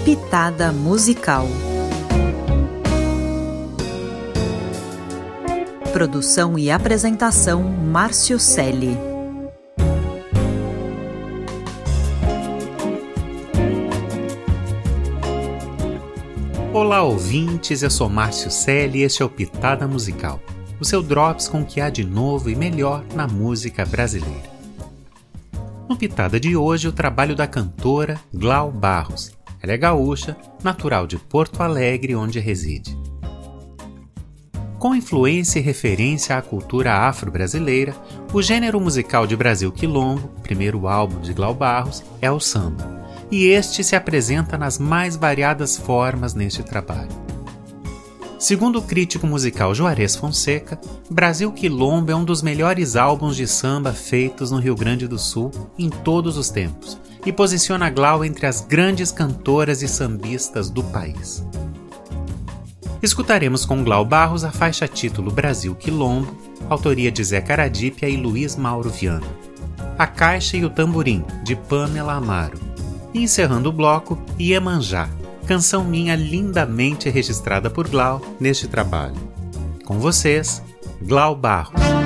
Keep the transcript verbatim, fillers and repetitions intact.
Pitada Musical. Produção e apresentação Márcio Celli. Olá ouvintes, eu sou Márcio Celli e este é o Pitada Musical, o seu drops com o que há de novo e melhor na música brasileira. No Pitada de hoje, o trabalho da cantora Glau Barros. Ela é gaúcha, natural de Porto Alegre, onde reside. Com influência e referência à cultura afro-brasileira, o gênero musical de Brasil Quilombo, primeiro álbum de Glau Barros, é o samba, e este se apresenta nas mais variadas formas neste trabalho. Segundo o crítico musical Juarez Fonseca, Brasil Quilombo é um dos melhores álbuns de samba feitos no Rio Grande do Sul em todos os tempos e posiciona a Glau entre as grandes cantoras e sambistas do país. Escutaremos com Glau Barros a faixa título Brasil Quilombo, autoria de Zé Caradípia e Luiz Mauro Viana, A Caixa e o Tamborim, de Pamela Amaro, e encerrando o bloco, Iemanjá, canção minha lindamente registrada por Glau neste trabalho. Com vocês, Glau Barros.